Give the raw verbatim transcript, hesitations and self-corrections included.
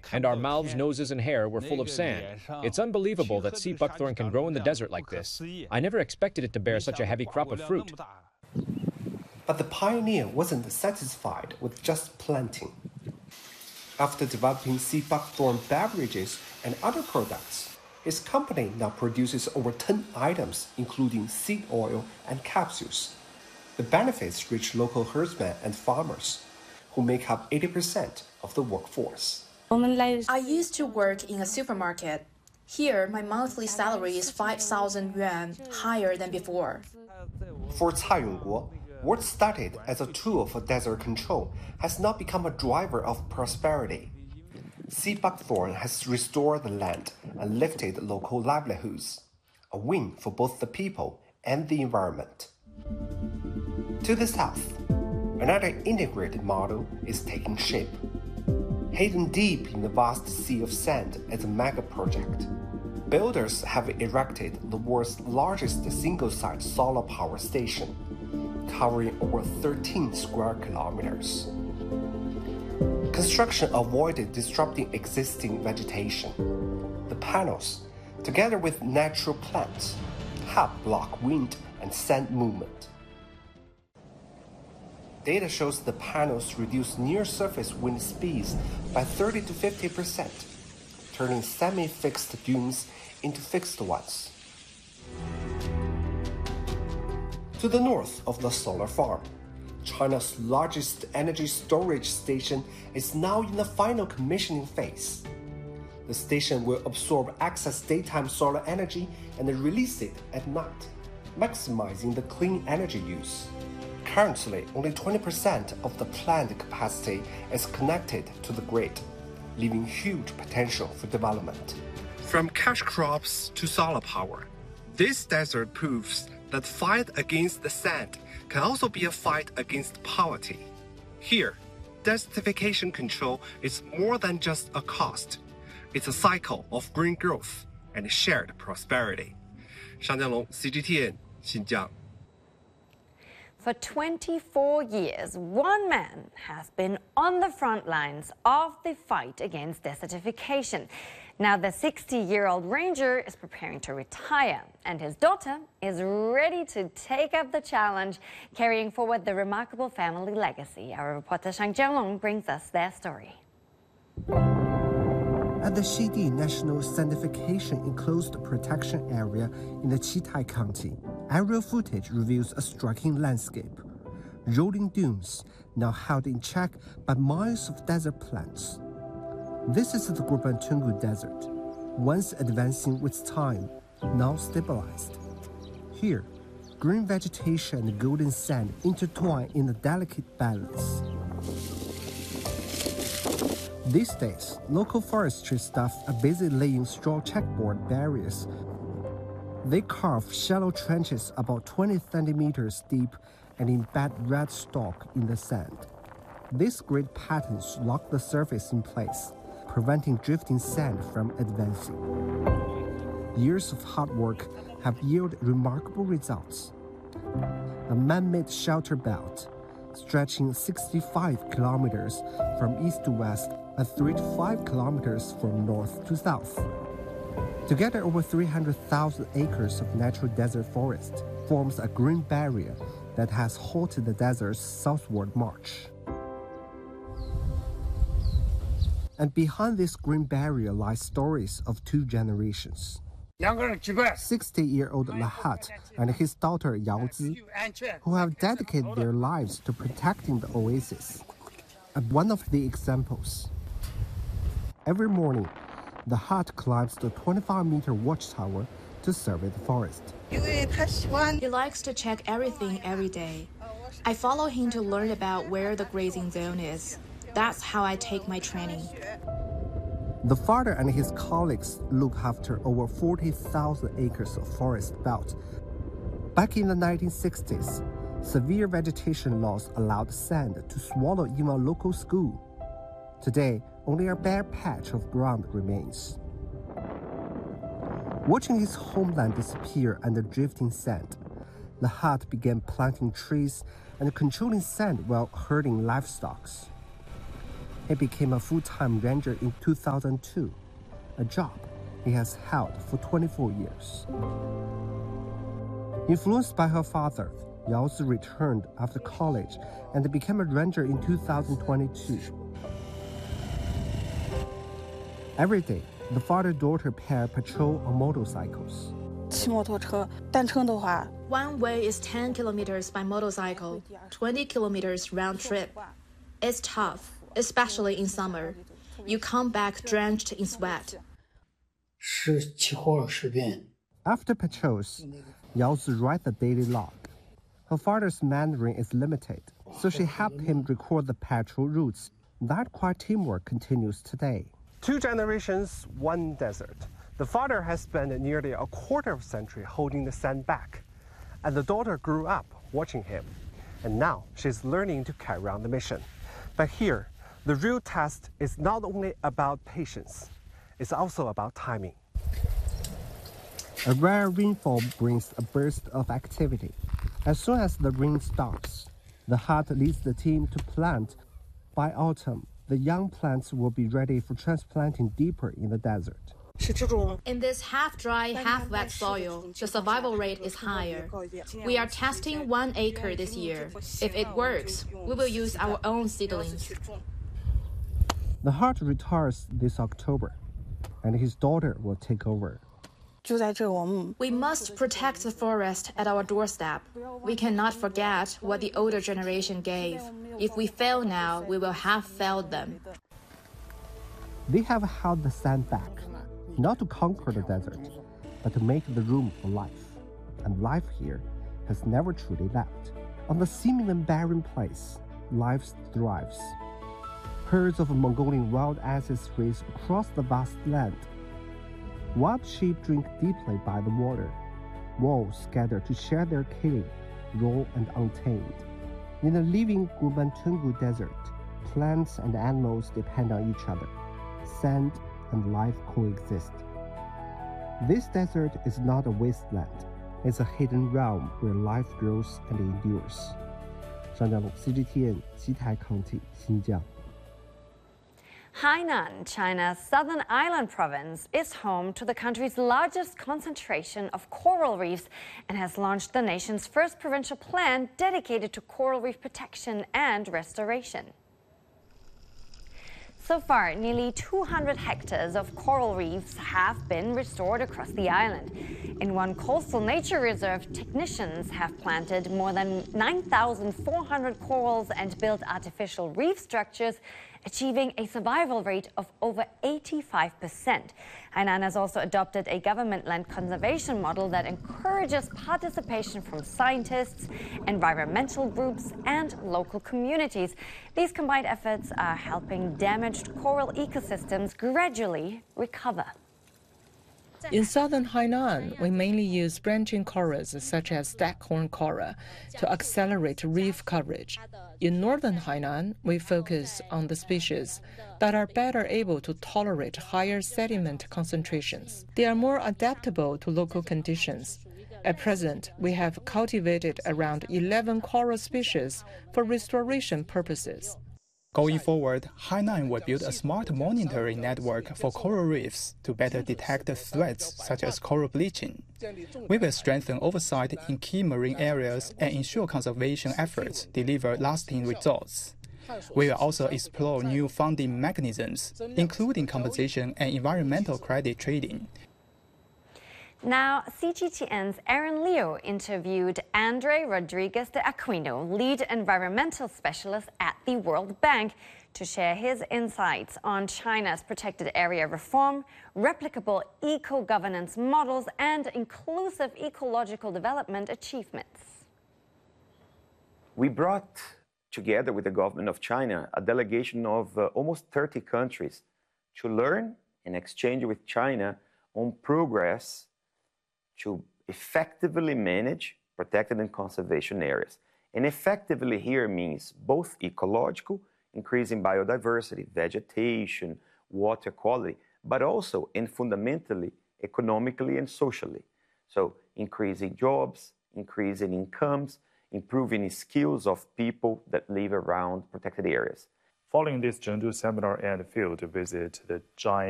and our mouths, noses, and hair were full of sand. It's unbelievable that sea buckthorn can grow in the desert like this. I never expected it to bear such a heavy crop of fruit. But the pioneer wasn't satisfied with just planting. After developing sea buckthorn beverages and other products, his company now produces over ten items, including seed oil and capsules. The benefits reach local herdsmen and farmers, who make up eighty percent of the workforce. I used to work in a supermarket. Here, my monthly salary is five thousand yuan, higher than before. For Cai Yongguo, what started as a tool for desert control has now become a driver of prosperity. Sea buckthorn has restored the land and lifted local livelihoods, a win for both the people and the environment. To the south, another integrated model is taking shape. Hidden deep in the vast sea of sand is a mega project. Builders have erected the world's largest single-site solar power station, covering over thirteen square kilometers. Construction avoided disrupting existing vegetation. The panels, together with natural plants, help block wind and sand movement. Data shows the panels reduce near-surface wind speeds by thirty to fifty percent, turning semi-fixed dunes into fixed ones. To the north of the solar farm, China's largest energy storage station is now in the final commissioning phase. The station will absorb excess daytime solar energy and release it at night, maximizing the clean energy use. Currently, only twenty percent of the planned capacity is connected to the grid, leaving huge potential for development. From cash crops to solar power, this desert proves that fight against the sand can also be a fight against poverty. Here, desertification control is more than just a cost. It's a cycle of green growth and shared prosperity. 尚江龙 C G T N 新疆 For twenty-four years, one man has been on the front lines of the fight against desertification. Now the sixty-year-old ranger is preparing to retire, and his daughter is ready to take up the challenge, carrying forward the remarkable family legacy. Our reporter Shang Jianglong brings us their story. At the Shidi National Sandification Enclosed Protection Area in the Qitai County, aerial footage reveals a striking landscape. Rolling dunes, now held in check by miles of desert plants. This is the Gurban-Tungu Desert, once advancing with time, now stabilized. Here, green vegetation and golden sand intertwine in a delicate balance. These days, local forestry staff are busy laying straw checkboard barriers. They carve shallow trenches about twenty centimeters deep and embed red stalk in the sand. These grid patterns lock the surface in place, preventing drifting sand from advancing. Years of hard work have yielded remarkable results. A man-made shelter belt, stretching sixty-five kilometers from east to west and three to five kilometers from north to south. Together, over three hundred thousand acres of natural desert forest forms a green barrier that has halted the desert's southward march. And behind this green barrier lie stories of two generations. sixty-year-old Lahat and his daughter Yao Zi, who have dedicated their lives to protecting the oasis. And one of the examples. Every morning, the Lahat climbs the twenty-five meter watchtower to survey the forest. He likes to check everything every day. I follow him to learn about where the grazing zone is. That's how I take my training. The father and his colleagues look after over forty thousand acres of forest belt. Back in the nineteen sixties, severe vegetation loss allowed sand to swallow even a local school. Today, only a bare patch of ground remains. Watching his homeland disappear under drifting sand, Lahat began planting trees and controlling sand while herding livestock. He became a full-time ranger in two thousand two, a job he has held for twenty-four years. Influenced by her father, Yaozi returned after college and became a ranger in two thousand twenty-two. Every day, the father-daughter pair patrol on motorcycles. One way is ten kilometers by motorcycle, twenty kilometers round trip. It's tough, especially in summer. You come back drenched in sweat. After patrols, Yaozi writes a daily log. Her father's Mandarin is limited, so she helped him record the patrol routes. That quiet teamwork continues today. Two generations, one desert. The father has spent nearly a quarter of a century holding the sand back, and the daughter grew up watching him. And now she's learning to carry on the mission. But here, the real test is not only about patience, it's also about timing. A rare rainfall brings a burst of activity. As soon as the rain stops, the hut leads the team to plant. By autumn, the young plants will be ready for transplanting deeper in the desert. In this half-dry, half-wet soil, the survival rate is higher. We are testing one acre this year. If it works, we will use our own seedlings. The hut retires this October, and his daughter will take over. We must protect the forest at our doorstep. We cannot forget what the older generation gave. If we fail now, we will have failed them. They have held the sand back, not to conquer the desert, but to make the room for life. And life here has never truly left. On the seemingly barren place, life thrives. Herds of Mongolian wild asses race across the vast land. Wild sheep drink deeply by the water. Wolves gather to share their killing, raw and untamed. In the living Gubantungu desert, plants and animals depend on each other. Sand and life coexist. This desert is not a wasteland. It's a hidden realm where life grows and endures. 张家龙 C G T N 西台 County 新疆。 Hainan, China's southern island province, is home to the country's largest concentration of coral reefs and has launched the nation's first provincial plan dedicated to coral reef protection and restoration. So far, nearly two hundred hectares of coral reefs have been restored across the island. In one coastal nature reserve, technicians have planted more than nine thousand four hundred corals and built artificial reef structures, achieving a survival rate of over eighty-five percent. Hainan has also adopted a government land conservation model that encourages participation from scientists, environmental groups, and local communities. These combined efforts are helping damaged coral ecosystems gradually recover. In southern Hainan, we mainly use branching corals such as staghorn coral to accelerate reef coverage. In northern Hainan, we focus on the species that are better able to tolerate higher sediment concentrations. They are more adaptable to local conditions. At present, we have cultivated around eleven coral species for restoration purposes. Going forward, Hainan will build a smart monitoring network for coral reefs to better detect threats such as coral bleaching. We will strengthen oversight in key marine areas and ensure conservation efforts deliver lasting results. We will also explore new funding mechanisms, including compensation and environmental credit trading. Now, C G T N's Aaron Liu interviewed Andre Rodriguez de Aquino, lead environmental specialist at the World Bank, to share his insights on China's protected area reform, replicable eco-governance models, and inclusive ecological development achievements. We brought together with the government of China a delegation of uh, almost thirty countries to learn and exchange with China on progress to effectively manage protected and conservation areas. And effectively here means both ecological, increasing biodiversity, vegetation, water quality, but also and fundamentally economically and socially. So increasing jobs, increasing incomes, improving skills of people that live around protected areas. Following this Chengdu seminar and field visit, the giant